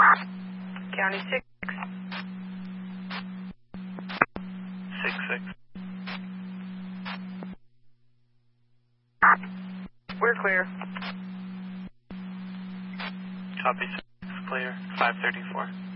County 6. 6-6. We're clear. Copy 6, clear. 534.